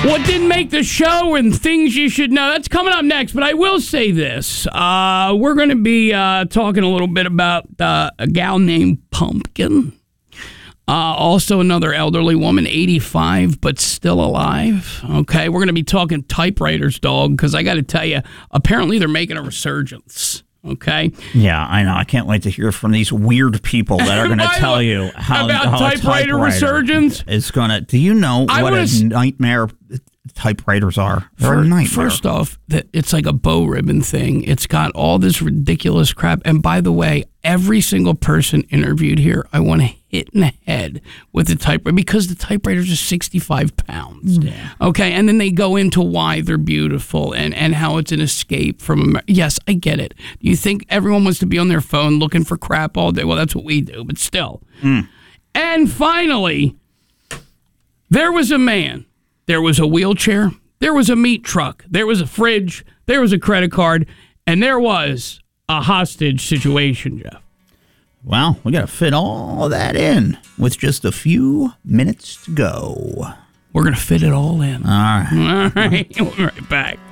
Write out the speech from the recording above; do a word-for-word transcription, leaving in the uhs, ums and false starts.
What didn't make the show and things you should know. That's coming up next, but I will say this. Uh, we're going to be uh, talking a little bit about uh, a gal named Pumpkin. Uh, also another elderly woman, eighty-five, but still alive. Okay, we're going to be talking typewriters, dog, because I got to tell you, apparently they're making a resurgence. Okay. Yeah, I know. I can't wait to hear from these weird people that are going to tell you how about how typewriter, typewriter resurgence. Is going to. Do you know I what a was, nightmare typewriters are? They're for, a nightmare. First off, that it's like a bow ribbon thing. It's got all this ridiculous crap. And by the way, every single person interviewed here, I want to hit in the head with the typewriter because the typewriters are sixty-five pounds. Yeah. Okay, and then they go into why they're beautiful and, and how it's an escape from America. Yes, I get it. Do you think everyone wants to be on their phone looking for crap all day? Well, that's what we do, but still. Mm. And finally, there was a man. There was a wheelchair. There was a meat truck. There was a fridge. There was a credit card. And there was a hostage situation, Jeff. Well, we got to fit all of that in with just a few minutes to go. We're going to fit it all in. All right. All right. We'll be right back.